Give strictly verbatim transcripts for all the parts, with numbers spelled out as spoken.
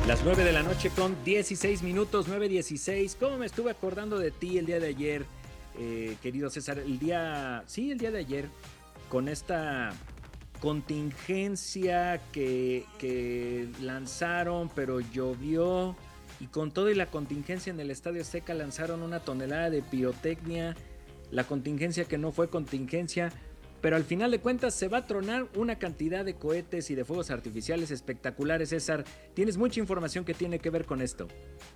Las nueve de la noche con dieciséis minutos, nueve dieciséis. ¿Cómo me estuve acordando de ti el día de ayer, eh, querido César? El día, sí, el día de ayer, con esta contingencia que, que lanzaron, pero llovió, y con todo y la contingencia en el Estadio Azteca lanzaron una tonelada de pirotecnia, la contingencia que no fue contingencia, pero al final de cuentas se va a tronar una cantidad de cohetes y de fuegos artificiales espectaculares. César, tienes mucha información que tiene que ver con esto.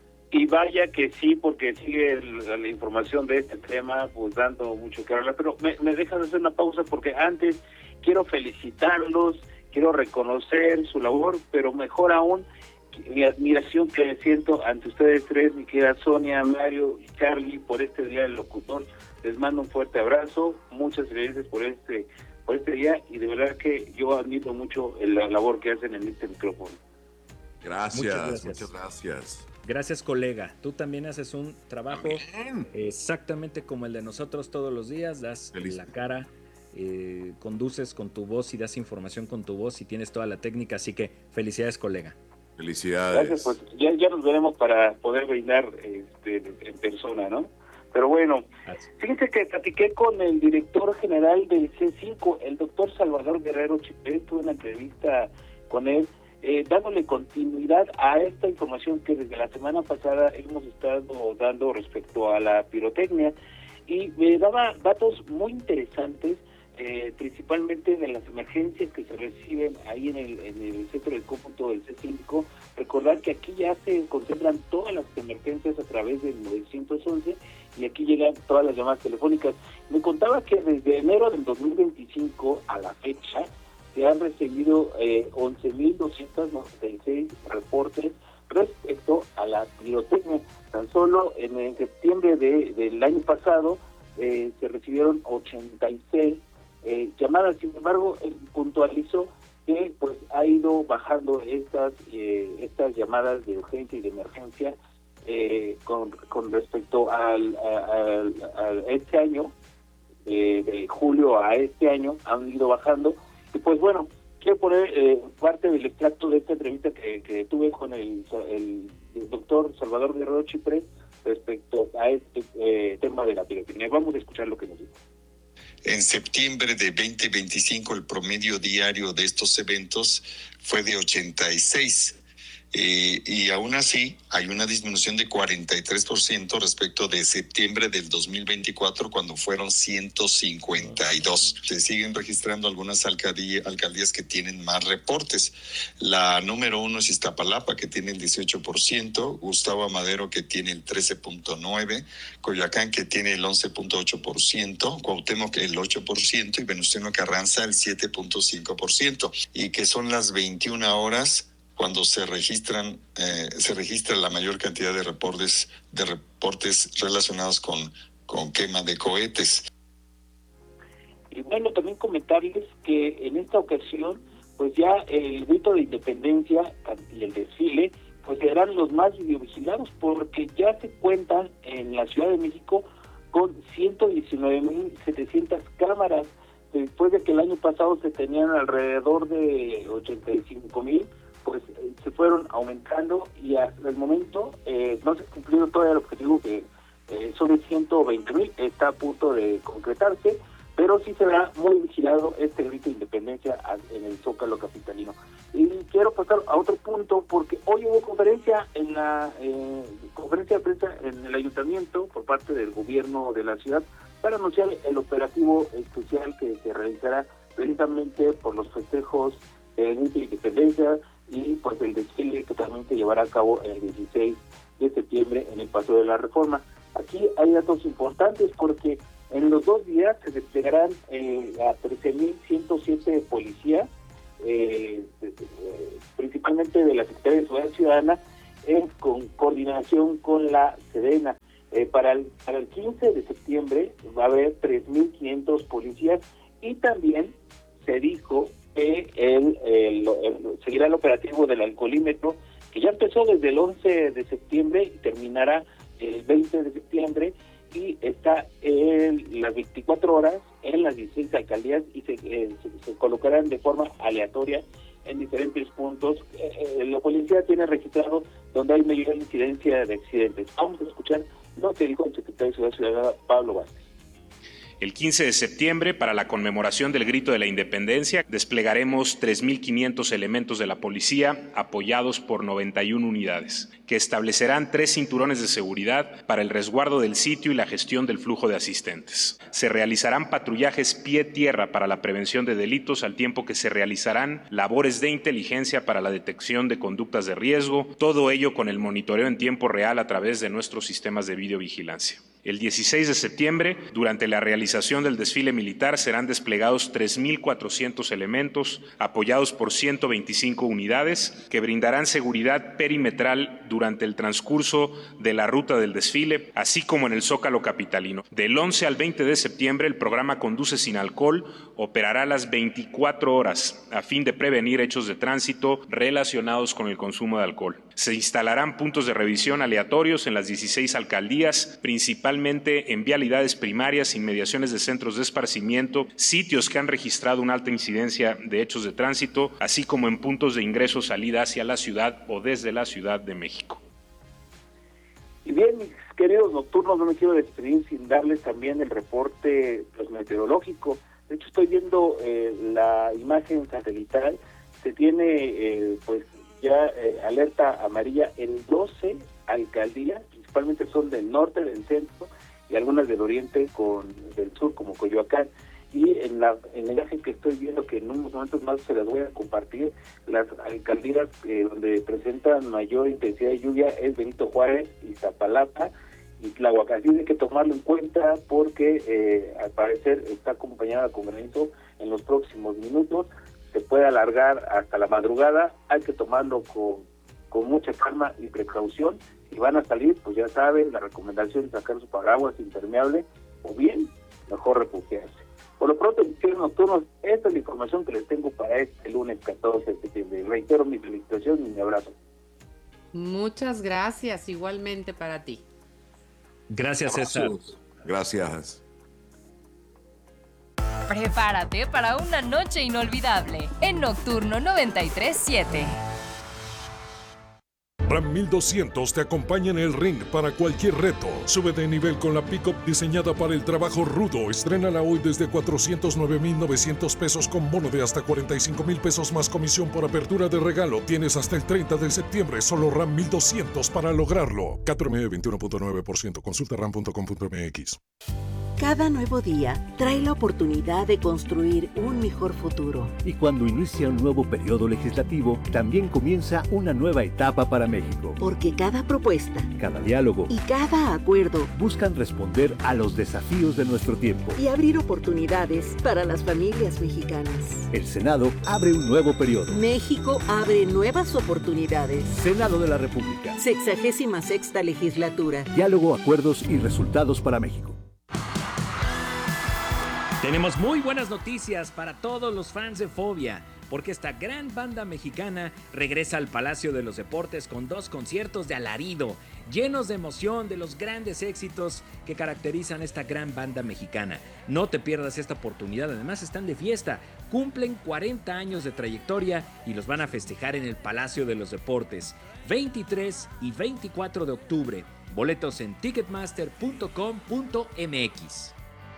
Y vaya que sí, porque sigue la, la información de este tema, pues dando mucho que hablar, pero me, me dejas hacer una pausa porque antes quiero felicitarlos, quiero reconocer su labor, pero mejor aún, mi admiración que siento ante ustedes tres, mi querida Sonia, Mario y Charlie, por este Día del Locutor. Les mando un fuerte abrazo, muchas gracias por este por este día, y de verdad que yo admiro mucho la labor que hacen en este micrófono. Gracias, muchas gracias. Muchas gracias. Gracias, colega. Tú también haces un trabajo Amén. exactamente como el de nosotros todos los días. Das Feliz. la cara, eh, conduces con tu voz y das información con tu voz y tienes toda la técnica. Así que felicidades, colega. Felicidades. Gracias, pues ya, ya nos veremos para poder brindar este, en persona, ¿no? Pero bueno, Así. Fíjense que platiqué con el director general del C cinco, el doctor Salvador Guerrero Chiprés. Tuve una entrevista con él, eh, dándole continuidad a esta información que desde la semana pasada hemos estado dando respecto a la pirotecnia, y me daba datos muy interesantes, eh, principalmente de las emergencias que se reciben ahí en el, en el centro de cómputo del C cinco. Recordar que aquí ya se concentran todas las emergencias a través del nueve once, y aquí llegan todas las llamadas telefónicas. Me contaba que desde enero del dos mil veinticinco a la fecha se han recibido eh, once mil doscientos noventa y seis reportes respecto a la pirotecnia. Tan solo en, en septiembre de, del año pasado eh, se recibieron ochenta y seis eh, llamadas. Sin embargo, eh, puntualizó que pues ha ido bajando estas eh, estas llamadas de urgencia y de emergencia eh, con, con respecto al, al, al este año, eh, de julio a este año, han ido bajando. Y pues bueno, quiero poner eh, parte del extracto de esta entrevista que, que tuve con el, el, el doctor Salvador Guerrero Chiprés respecto a este eh, tema de la pirotecnia. Vamos a escuchar lo que nos dijo. En septiembre de veinte veinticinco el promedio diario de estos eventos fue de ochenta y seis. Eh, y aún así hay una disminución de cuarenta y tres por ciento respecto de septiembre del dos mil veinticuatro, cuando fueron ciento cincuenta y dos. Se siguen registrando algunas alcaldías, alcaldías que tienen más reportes. La número uno es Iztapalapa, que tiene el dieciocho por ciento, Gustavo Amadero, que tiene el trece punto nueve por ciento, Coyoacán, que tiene el once punto ocho por ciento, Cuauhtémoc el ocho por ciento y Venustiano Carranza el siete punto cinco por ciento, y que son las veintiuna horas cuando se registran eh, se registra la mayor cantidad de reportes de reportes relacionados con, con quema de cohetes. Y bueno, también comentarles que en esta ocasión, pues ya el grito de independencia y el desfile, pues serán los más videovigilados, porque ya se cuentan en la Ciudad de México con ciento diecinueve mil setecientas cámaras, después de que el año pasado se tenían alrededor de ochenta y cinco mil. Pues eh, se fueron aumentando, y hasta el momento eh, no se ha cumplido todavía el objetivo, que eh, son de ciento veinte mil, está a punto de concretarse, pero sí será muy vigilado este grito de independencia en el Zócalo capitalino. Y quiero pasar a otro punto, porque hoy hubo conferencia en la eh, conferencia de prensa en el ayuntamiento por parte del gobierno de la ciudad para anunciar el operativo especial que se realizará precisamente por los festejos del grito de independencia, y pues el desfile que también se llevará a cabo el dieciséis de septiembre en el Paseo de la Reforma. Aquí hay datos importantes, porque en los dos días se desplegarán eh, a trece mil ciento siete policías, eh, eh, principalmente de la Secretaría de Seguridad Ciudadana, en con coordinación con la Sedena. Eh, para, el, para el quince de septiembre va a haber tres mil quinientos policías, y también se dijo que el, el, el, seguirá el operativo del alcoholímetro, que ya empezó desde el once de septiembre y terminará el veinte de septiembre, y está en las veinticuatro horas en las dieciséis alcaldías, y se, eh, se, se colocarán de forma aleatoria en diferentes puntos. Eh, la policía tiene registrado donde hay mayor incidencia de accidentes. Vamos a escuchar lo que dijo el secretario de Seguridad Ciudadana, Pablo Vázquez. El quince de septiembre, para la conmemoración del Grito de la Independencia, desplegaremos tres mil quinientos elementos de la policía apoyados por noventa y una unidades, que establecerán tres cinturones de seguridad para el resguardo del sitio y la gestión del flujo de asistentes. Se realizarán patrullajes pie-tierra para la prevención de delitos, al tiempo que se realizarán labores de inteligencia para la detección de conductas de riesgo, todo ello con el monitoreo en tiempo real a través de nuestros sistemas de videovigilancia. El dieciséis de septiembre, durante la realización del desfile militar, serán desplegados tres mil cuatrocientos elementos apoyados por ciento veinticinco unidades que brindarán seguridad perimetral durante el transcurso de la ruta del desfile, así como en el Zócalo capitalino. Del once al veinte de septiembre, el programa Conduce sin Alcohol operará las veinticuatro horas a fin de prevenir hechos de tránsito relacionados con el consumo de alcohol. Se instalarán puntos de revisión aleatorios en las dieciséis alcaldías, principalmente en vialidades primarias, inmediaciones de centros de esparcimiento, sitios que han registrado una alta incidencia de hechos de tránsito, así como en puntos de ingreso o salida hacia la ciudad o desde la Ciudad de México. Y bien, mis queridos nocturnos, no me quiero despedir sin darles también el reporte pues, meteorológico. De hecho, estoy viendo eh, la imagen satelital. Se tiene eh, pues ya eh, alerta amarilla en doce alcaldías, principalmente son del norte, del centro y algunas del oriente con del sur, como Coyoacán. Y en la en la imagen que estoy viendo, que en unos momentos más se las voy a compartir, las alcaldías eh, donde presentan mayor intensidad de lluvia es Benito Juárez, Iztapalapa y Tláhuac. Así hay que tomarlo en cuenta porque eh, al parecer está acompañada con granizo en los próximos minutos. Se puede alargar hasta la madrugada, hay que tomarlo con, con mucha calma y precaución. Si van a salir, pues ya saben, la recomendación es sacar su paraguas impermeable o bien, mejor refugiarse. Por lo pronto, mis queridos nocturnos, esta es la información que les tengo para este lunes catorce de septiembre. Reitero mi felicitación y mi abrazo. Muchas gracias, igualmente para ti. Gracias, César. Gracias. Prepárate para una noche inolvidable en Nocturno noventa y tres siete. Ram mil doscientos te acompaña en el ring para cualquier reto. Sube de nivel con la pick-up diseñada para el trabajo rudo. Estrénala hoy desde cuatrocientos nueve mil novecientos pesos con bono de hasta cuarenta y cinco mil pesos más comisión por apertura de regalo. Tienes hasta el treinta de septiembre, solo Ram mil doscientos para lograrlo. K T M E veintiuno punto nueve por ciento. Consulta ram punto com punto m x. Cada nuevo día trae la oportunidad de construir un mejor futuro. Y cuando inicia un nuevo periodo legislativo, también comienza una nueva etapa para México. Porque cada propuesta, cada diálogo y cada acuerdo buscan responder a los desafíos de nuestro tiempo y abrir oportunidades para las familias mexicanas. El Senado abre un nuevo periodo. México abre nuevas oportunidades. Senado de la República. Sexagésima sexta legislatura. Diálogo, acuerdos y resultados para México. Tenemos muy buenas noticias para todos los fans de Fobia, porque esta gran banda mexicana regresa al Palacio de los Deportes con dos conciertos de alarido, llenos de emoción de los grandes éxitos que caracterizan esta gran banda mexicana. No te pierdas esta oportunidad, además están de fiesta, cumplen cuarenta años de trayectoria y los van a festejar en el Palacio de los Deportes, veintitrés y veinticuatro de octubre. Boletos en ticketmaster punto com punto m x.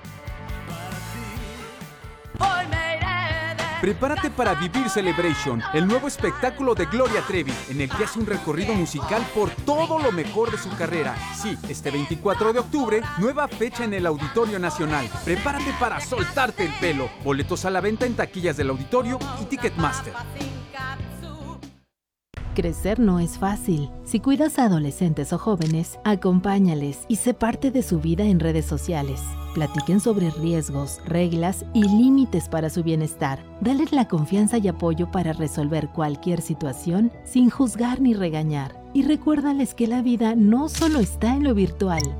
Prepárate para vivir Celebration, el nuevo espectáculo de Gloria Trevi, en el que hace un recorrido musical por todo lo mejor de su carrera. Sí, este veinticuatro de octubre, nueva fecha en el Auditorio Nacional. Prepárate para soltarte el pelo. Boletos a la venta en taquillas del auditorio y Ticketmaster. Crecer no es fácil. Si cuidas a adolescentes o jóvenes, acompáñales y sé parte de su vida en redes sociales. Platiquen sobre riesgos, reglas y límites para su bienestar. Dales la confianza y apoyo para resolver cualquier situación sin juzgar ni regañar. Y recuérdales que la vida no solo está en lo virtual.